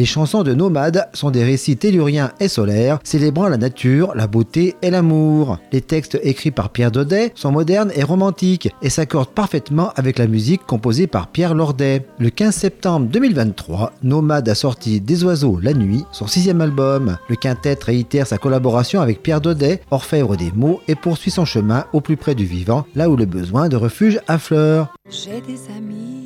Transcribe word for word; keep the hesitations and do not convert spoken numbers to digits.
Les chansons de Nomade sont des récits telluriens et solaires, célébrant la nature, la beauté et l'amour. Les textes écrits par Pierre Daudet sont modernes et romantiques et s'accordent parfaitement avec la musique composée par Pierre Lordet. Le quinze septembre deux mille vingt-trois, Nomade a sorti Des oiseaux la nuit, son sixième album. Le quintet réitère sa collaboration avec Pierre Daudet, orfèvre des mots, et poursuit son chemin au plus près du vivant, là où le besoin de refuge affleure. J'ai des amis